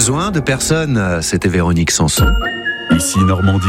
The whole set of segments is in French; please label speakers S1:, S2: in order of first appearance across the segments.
S1: besoin de personne. C'était Véronique Sanson.
S2: Ici Normandie.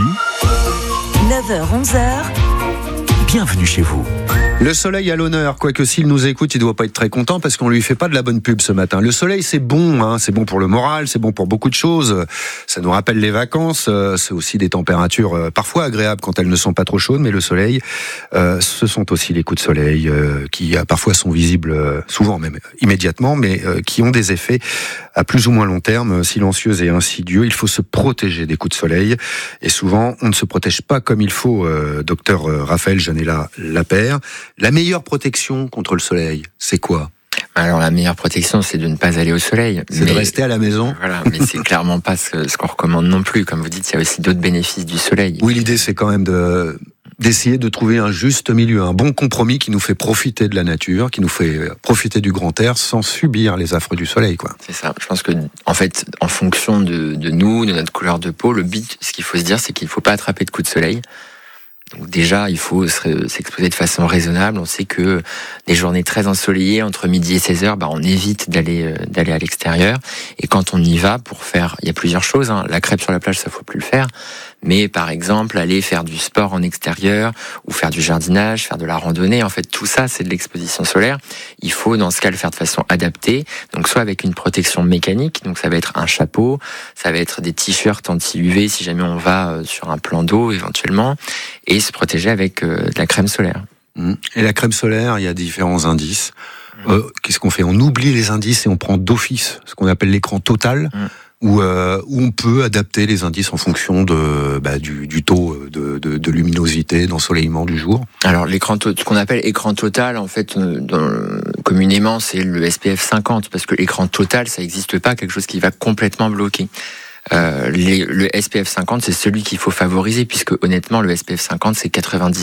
S3: 9h-11h.
S2: Bienvenue chez vous.
S1: Le soleil à l'honneur, quoique s'il nous écoute, il ne doit pas être très content parce qu'on lui fait pas de la bonne pub ce matin. Le soleil, c'est bon, c'est bon pour le moral, c'est bon pour beaucoup de choses. Ça nous rappelle les vacances, c'est aussi des températures parfois agréables quand elles ne sont pas trop chaudes, mais le soleil, ce sont aussi les coups de soleil qui parfois sont visibles, souvent même immédiatement, mais qui ont des effets à plus ou moins long terme, silencieux et insidieux. Il faut se protéger des coups de soleil et souvent on ne se protège pas comme il faut. Docteur Raphaël Janella Lapère. La meilleure protection contre le soleil, c'est quoi ?
S4: Alors la meilleure protection, c'est de ne pas aller au soleil.
S1: C'est de rester à la maison.
S4: Voilà, mais c'est clairement pas ce qu'on recommande non plus. Comme vous dites, il y a aussi d'autres bénéfices du soleil.
S1: Oui, l'idée c'est quand même d'essayer de trouver un juste milieu, un bon compromis qui nous fait profiter de la nature, qui nous fait profiter du grand air sans subir les affres du soleil, quoi.
S4: C'est ça. Je pense que, en fait, en fonction de nous, de notre couleur de peau, le but, ce qu'il faut se dire, c'est qu'il ne faut pas attraper de coups de soleil. Donc déjà, il faut s'exposer de façon raisonnable. On sait que des journées très ensoleillées, entre midi et 16h, on évite d'aller à l'extérieur. Et quand on y va pour faire, il y a plusieurs choses. La crêpe sur la plage, ça faut plus le faire. Mais par exemple, aller faire du sport en extérieur ou faire du jardinage, faire de la randonnée, en fait, tout ça, c'est de l'exposition solaire. Il faut, dans ce cas, le faire de façon adaptée. Donc, soit avec une protection mécanique, donc ça va être un chapeau, ça va être des t-shirts anti-UV si jamais on va sur un plan d'eau éventuellement, et se protéger avec de la crème solaire.
S1: Et la crème solaire, il y a différents indices. Qu'est-ce qu'on fait ? On oublie les indices et on prend d'office ce qu'on appelle l'écran total. Où on peut adapter les indices en fonction du taux de luminosité, d'ensoleillement du jour.
S4: Alors ce qu'on appelle écran total, en fait, communément, c'est le SPF 50, parce que l'écran total, ça n'existe pas, quelque chose qui va complètement bloquer. Le SPF 50, c'est celui qu'il faut favoriser, puisque honnêtement, le SPF 50, c'est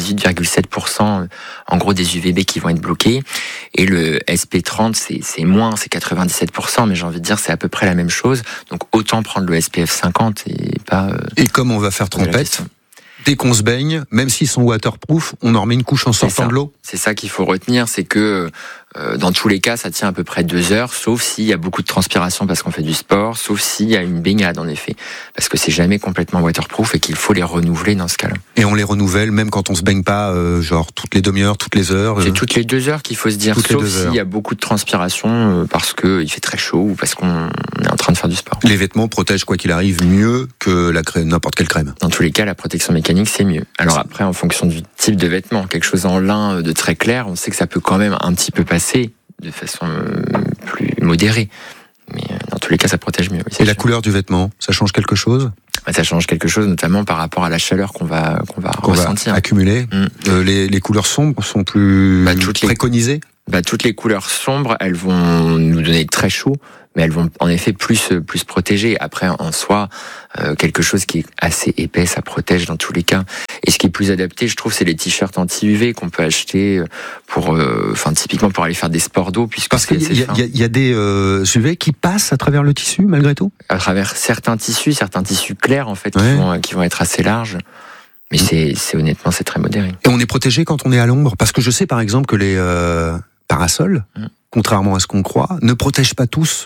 S4: 98,7% en gros des UVB qui vont être bloqués, et le SP30, c'est moins, c'est 97%, mais j'ai envie de dire c'est à peu près la même chose. Donc autant prendre le SPF 50 et pas.
S1: Et comme on va faire trompette, dès qu'on se baigne, même s'ils sont waterproof, on en remet une couche en sortant de l'eau.
S4: C'est ça qu'il faut retenir, c'est que dans tous les cas, ça tient à peu près 2 heures, sauf s'il y a beaucoup de transpiration parce qu'on fait du sport, sauf s'il y a une baignade en effet, parce que c'est jamais complètement waterproof et qu'il faut les renouveler dans ce cas-là.
S1: Et on les renouvelle même quand on se baigne pas, genre toutes les demi-heures, toutes les heures.
S4: C'est toutes les 2 heures qu'il faut se dire, sauf s'il y a beaucoup de transpiration parce que il fait très chaud ou parce qu'on est en train de faire du sport.
S1: Les vêtements protègent quoi qu'il arrive mieux que la crème, n'importe quelle crème.
S4: Dans tous les cas, la protection mécanique c'est mieux. Alors après, en fonction du type de vêtement, quelque chose en lin de très clair, on sait que ça peut quand même un petit peu passer de façon plus modérée. Mais dans tous les cas, ça protège mieux. Oui,
S1: et la couleur du vêtement, ça change quelque chose ?
S4: Ça change quelque chose, notamment par rapport à la chaleur qu'on va ressentir.
S1: Accumuler. Les couleurs sombres sont plus préconisées ?
S4: Toutes les couleurs sombres, elles vont nous donner très chaud, mais elles vont en effet plus protéger. Après, en soi, quelque chose qui est assez épais, ça protège dans tous les cas. Et ce qui est plus adapté, je trouve, c'est les t-shirts anti-UV qu'on peut acheter typiquement pour aller faire des sports d'eau,
S1: parce qu'il y a des UV qui passent à travers le tissu, malgré tout.
S4: À travers certains tissus clairs, en fait, qui vont être assez larges. Mais honnêtement, c'est très modéré.
S1: Et on est protégé quand on est à l'ombre, parce que je sais par exemple que les parasols, contrairement à ce qu'on croit, ne protègent pas tous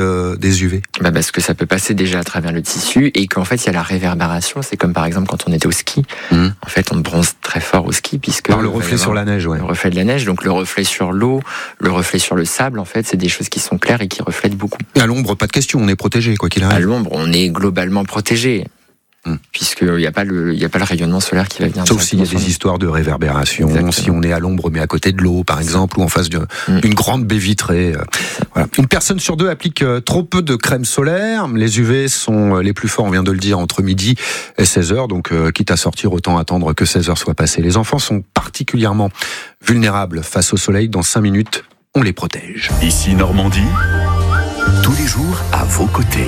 S1: des UV.
S4: Parce que ça peut passer déjà à travers le tissu et qu'en fait il y a la réverbération. C'est comme par exemple quand on était au ski. En fait, on bronze très fort au ski puisque
S1: par le reflet sur la neige,
S4: le reflet de la neige, donc le reflet sur l'eau, le reflet sur le sable. En fait, c'est des choses qui sont claires et qui reflètent beaucoup.
S1: Et à l'ombre, pas de question, on est protégé quoi qu'il arrive.
S4: À l'ombre, on est globalement protégé. Puisqu'il n'y a pas le rayonnement solaire qui va venir.
S1: Sauf s'il y a des histoires de réverbération, exactement. Si on est à l'ombre mais à côté de l'eau, par exemple, ou en face d'une grande baie vitrée. Voilà. Une personne sur 2 applique trop peu de crème solaire. Les UV sont les plus forts, on vient de le dire, entre midi et 16h. Donc, quitte à sortir, autant attendre que 16h soit passé. Les enfants sont particulièrement vulnérables face au soleil. Dans 5 minutes, on les protège.
S2: Ici Normandie, tous les jours à vos côtés.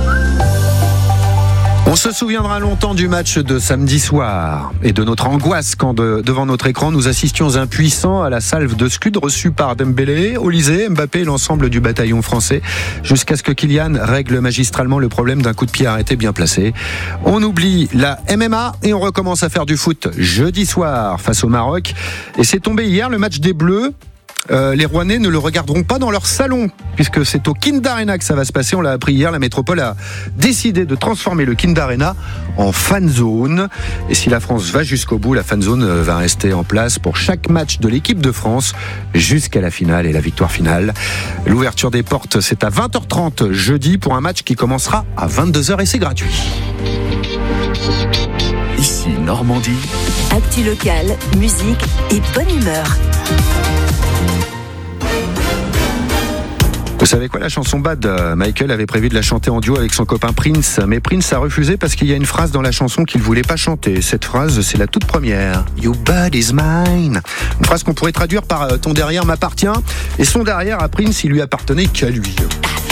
S1: On se souviendra longtemps du match de samedi soir et de notre angoisse quand devant notre écran nous assistions impuissants à la salve de scud reçue par Dembélé, Olysée, Mbappé et l'ensemble du bataillon français jusqu'à ce que Kylian règle magistralement le problème d'un coup de pied arrêté bien placé. On oublie la MMA et on recommence à faire du foot jeudi soir face au Maroc. Et c'est tombé hier le match des Bleus. les Rouennais ne le regarderont pas dans leur salon, puisque c'est au Kind Arena que ça va se passer. On l'a appris hier, la métropole a décidé de transformer le Kind Arena en fan zone. Et si la France va jusqu'au bout, la fan zone va rester en place pour chaque match de l'équipe de France jusqu'à la finale et la victoire finale. L'ouverture des portes, c'est à 20h30 jeudi pour un match qui commencera à 22h et c'est gratuit.
S2: Ici Normandie.
S3: Actu locale, musique et bonne humeur.
S1: Vous savez quoi, la chanson Bad, Michael avait prévu de la chanter en duo avec son copain Prince, mais Prince a refusé parce qu'il y a une phrase dans la chanson qu'il voulait pas chanter. Cette phrase, c'est la toute première. Your body's mine. Une phrase qu'on pourrait traduire par ton derrière m'appartient, et son derrière à Prince, il lui appartenait qu'à lui.